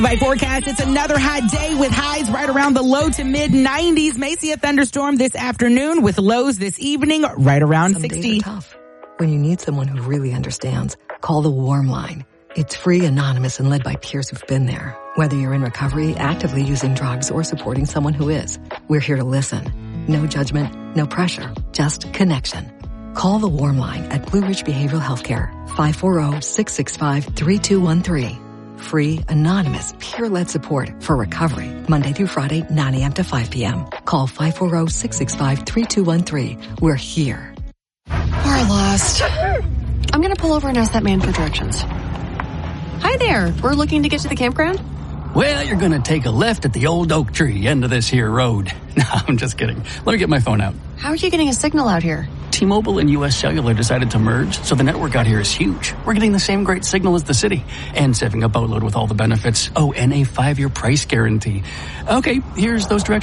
By forecast, it's another hot day with highs right around the low to mid 90s. May see a thunderstorm this afternoon with lows this evening right around Some 60. days are tough. When you need someone who really understands, call the Warm Line. It's free, anonymous, and led by peers who've been there. Whether you're in recovery, actively using drugs, or supporting someone who is, we're here to listen. No judgment, no pressure, just connection. Call the Warm Line at Blue Ridge Behavioral Healthcare, 540-665-3213. Free, anonymous, peer-led support for recovery, Monday through Friday, 9 a.m. to 5 p.m. Call 540-665-3213. We're here. We're lost. I'm going to pull over and ask that man for directions. Hi there. We're looking to get to the campground. Well, you're going to take a left at the old oak tree end of this here road. No, I'm just kidding. Let me get my phone out. How are you getting a signal out here? T-Mobile and U.S. Cellular decided to merge, so the network out here is huge. We're getting the same great signal as the city and saving a boatload with all the benefits. Oh, and a 5-year price guarantee. Okay, here's those directions.